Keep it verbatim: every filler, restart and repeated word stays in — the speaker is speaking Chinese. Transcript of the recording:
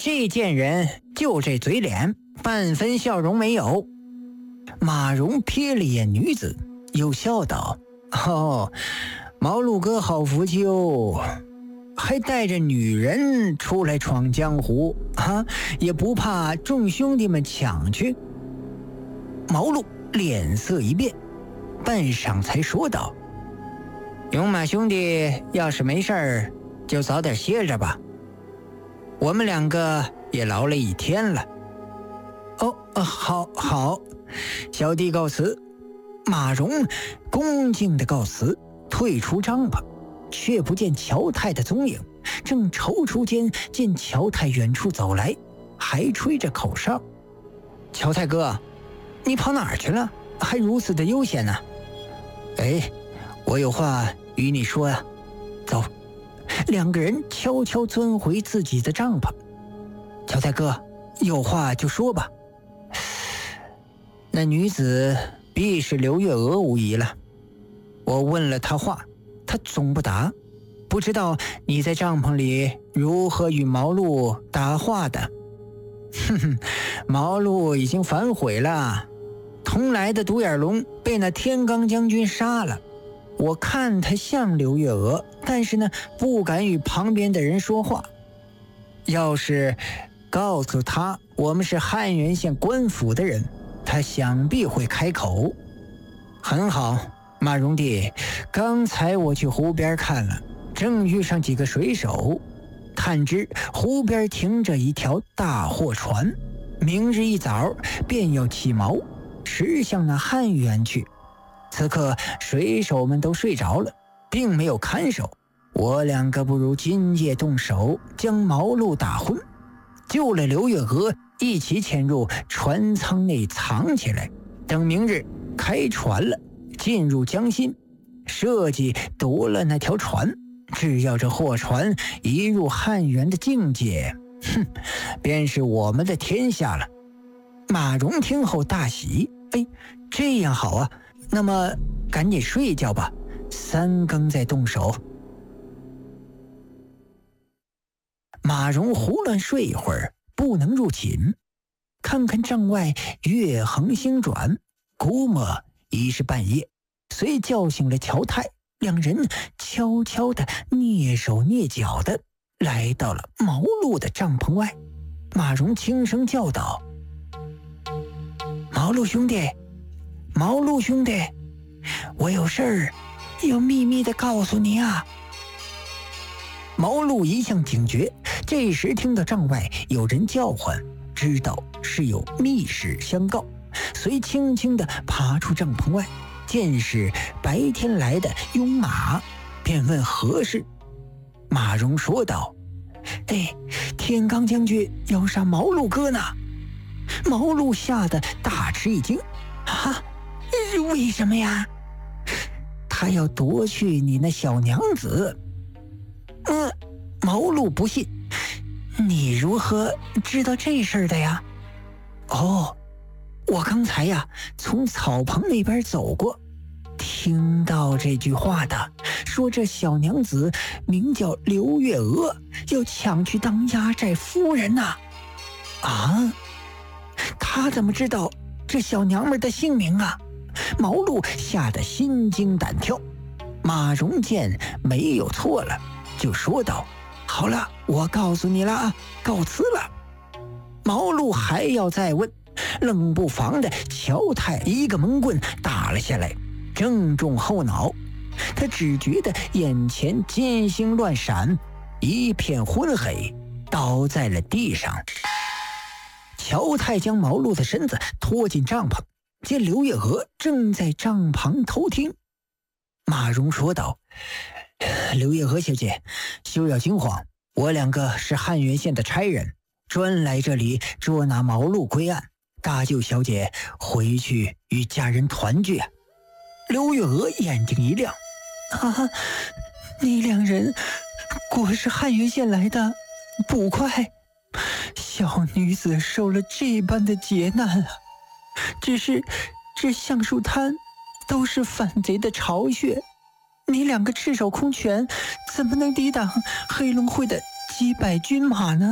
这贱人就这嘴脸，半分笑容没有。马蓉瞥了眼女子，又笑道：哦，毛路哥好福气哦，还带着女人出来闯江湖啊，也不怕众兄弟们抢去。毛路脸色一变，半晌才说道：勇马兄弟要是没事儿，就早点歇着吧，我们两个也劳了一天了。哦，呃、好好，小弟告辞。马蓉恭敬的告辞，退出帐篷，却不见乔太的踪影。正踌躇间，见乔太远处走来，还吹着口哨。乔太哥，你跑哪儿去了？还如此的悠闲呢、啊？哎，我有话与你说呀、啊。走。两个人悄悄钻回自己的帐篷。乔太哥，有话就说吧。那女子必是刘月娥无疑了。我问了她话，她总不答，不知道你在帐篷里如何与毛路答话的。哼哼，毛路已经反悔了，同来的独眼龙被那天罡将军杀了。我看他像刘月娥，但是呢，不敢与旁边的人说话。要是告诉他我们是汉源县官府的人，他想必会开口。很好，马蓉弟，刚才我去湖边看了，正遇上几个水手，探知湖边停着一条大货船，明日一早便要起锚，驶向那汉源去。此刻水手们都睡着了，并没有看守，我两个不如今夜动手，将毛路打昏，救了刘月娥，一起潜入船舱内藏起来，等明日开船了，进入江心，设计夺了那条船。只要这货船一入汉源的境界，哼，便是我们的天下了。马蓉听后大喜，哎，这样好啊，那么赶紧睡觉吧，三更再动手。马蓉胡乱睡一会儿，不能入寝，看看帐外月横星转，估摸已是半夜，遂叫醒了乔太，两人悄悄地蹑手蹑脚地来到了毛路的帐篷外。马蓉轻声叫道：毛路兄弟，毛路兄弟，我有事儿要秘密地告诉你啊。毛路一向警觉，这时听到帐外有人叫唤，知道是有密事相告，遂轻轻地爬出帐篷外，见是白天来的拥马，便问何事。马蓉说道：哎，天罡将军要杀毛路哥呢。毛路吓得大吃一惊，啊，为什么呀？他要夺去你那小娘子。嗯，毛路不信，你如何知道这事儿的呀？哦，我刚才呀从草棚那边走过，听到这句话的，说这小娘子名叫刘月娥，要抢去当压寨夫人呐。啊，他怎么知道这小娘们的姓名啊？毛路吓得心惊胆跳。马蓉见没有错了，就说道：好了，我告诉你了啊，告辞了。毛路还要再问，冷不防的乔太一个闷棍打了下来，正中后脑。他只觉得眼前金星乱闪，一片昏黑，倒在了地上。乔太将毛路的身子拖进帐篷，见刘月娥正在帐旁偷听。马蓉说道：刘月娥小姐，休要惊慌，我两个是汉源县的差人，专来这里捉拿毛路归案，搭救小姐回去与家人团聚。刘月娥眼睛一亮：啊，你两人果是汉源县来的捕快，小女子受了这般的劫难啊！只是这橡树滩都是反贼的巢穴，你两个赤手空拳，怎么能抵挡黑龙会的几百军马呢？